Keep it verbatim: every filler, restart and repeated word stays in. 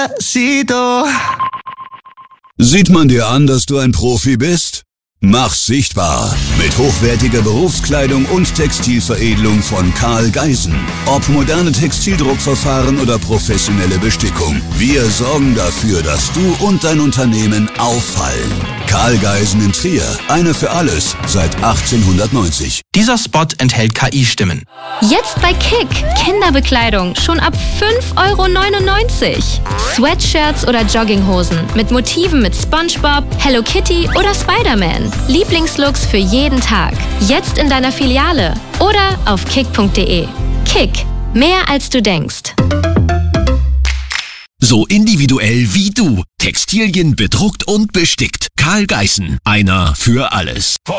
Sieht man dir an, dass du ein Profi bist? Mach's sichtbar mit hochwertiger Berufskleidung und Textilveredelung von Karl Geisen. Ob moderne Textildruckverfahren oder professionelle Bestickung. Wir sorgen dafür, dass du und dein Unternehmen auffallen. Karl Geisen in Trier. Einer für alles seit achtzehnhundertneunzig. Dieser Spot enthält K I-Stimmen. Jetzt bei Kick. Kinderbekleidung schon ab fünf Euro neunundneunzig. Sweatshirts oder Jogginghosen mit Motiven mit SpongeBob, Hello Kitty oder Spider-Man. Lieblingslooks für jeden Tag. Jetzt in deiner Filiale oder auf kick punkt de. Kick. Mehr als du denkst. So individuell wie du. Textilien bedruckt und bestickt. Karl Geisen. Einer für alles.